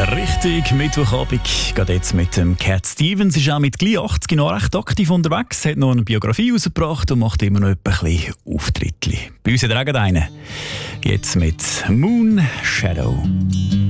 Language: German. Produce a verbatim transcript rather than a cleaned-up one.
Richtig, Mittwochabend geht jetzt mit dem Cat Stevens. Ist auch mit gleich achtzig noch recht aktiv unterwegs, hat noch eine Biografie rausgebracht und macht immer noch ein bisschen Auftritte. Bei uns hat er auch einen. Jetzt mit Moon Shadow.